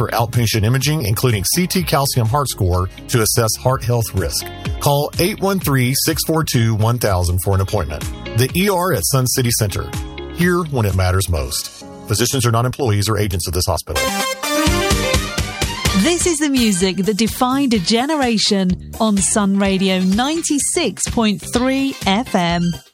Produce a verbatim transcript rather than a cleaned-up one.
for outpatient imaging, including C T calcium heart score, to assess heart health risk. Call eight one three, six four two, one thousand for an appointment. The E R at Sun City Center. Here when it matters most. Physicians are not employees or agents of this hospital. This is the music that defined a generation on Sun Radio ninety-six point three F M.